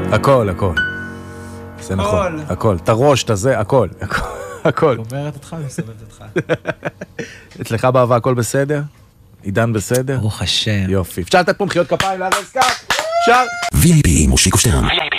הכל, הכל. זה נכון, הכל. את הראש, את הזה, הכל. הכל. אומרת אותך ומסובבת אותך. אצלך באהבה הכל בסדר? עידן בסדר? ברוך השם. יופי. אפשר לתת פה מחיאות כפיים לארז קאט? אפשר? VIP עם מושיקו שטרן.